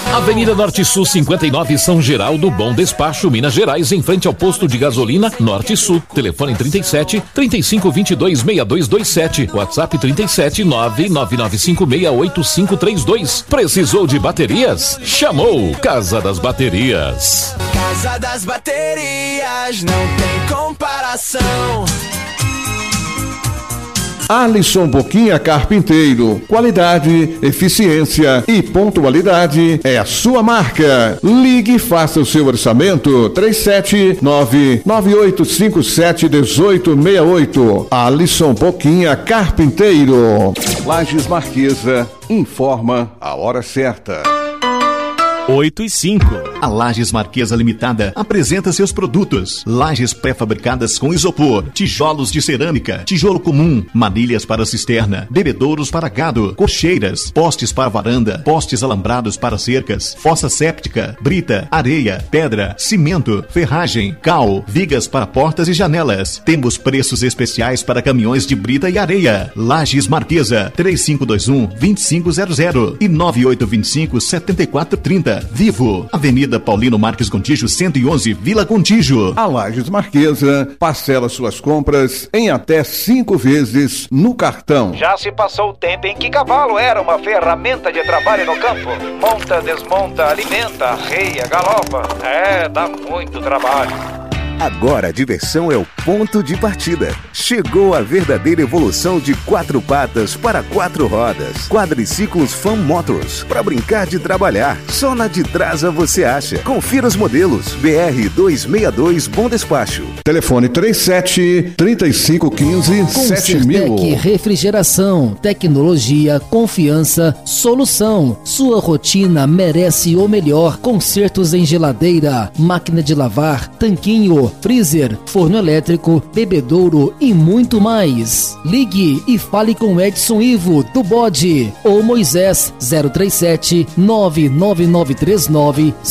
Avenida Norte Sul 59, São Geraldo, Bom Despacho, Minas Gerais, em frente ao posto de gasolina Norte Sul. Telefone 37 35 22 6227. WhatsApp 37 999568532. Precisou de baterias? Chamou Casa das Baterias. Casa das Baterias, não tem comparação. Alisson Boquinha Carpinteiro. Qualidade, eficiência e pontualidade é a sua marca. Ligue e faça o seu orçamento. 379-9857-1868. Alisson Boquinha Carpinteiro. Lages Marquesa informa a hora certa. 8:05. A Lages Marquesa Limitada apresenta seus produtos: lajes pré-fabricadas com isopor, tijolos de cerâmica, tijolo comum, manilhas para cisterna, bebedouros para gado, cocheiras, postes para varanda, postes alambrados para cercas, fossa séptica, brita, areia, pedra, cimento, ferragem, cal, vigas para portas e janelas. Temos preços especiais para caminhões de brita e areia. Lages Marquesa, 3521-2500 e 9825-7430. Vivo, Avenida Paulino Marques Contígio 111, Vila Contígio. A Lages Marquesa parcela suas compras em até 5 vezes no cartão. Já se passou o tempo em que cavalo era uma ferramenta de trabalho no campo. Monta, desmonta, alimenta, arreia, galopa. Dá muito trabalho. Agora a diversão é o ponto de partida. Chegou a verdadeira evolução de 4 patas para 4 rodas. Quadriciclos Fan Motors. Para brincar de trabalhar. Só na de Trasa você acha. Confira os modelos. BR 262 Bom Despacho. Telefone 37-3515-7000. Concertec Refrigeração, tecnologia, confiança, solução. Sua rotina merece o melhor. Consertos em geladeira, máquina de lavar, tanquinho, freezer, forno elétrico, bebedouro e muito mais. Ligue e fale com Edson Ivo do Bode ou Moisés 037 99939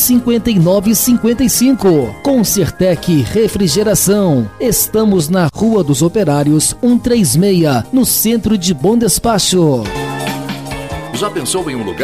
5955. Concertec Refrigeração. Estamos na Rua dos Operários 136, no centro de Bom Despacho. Já pensou em um lugar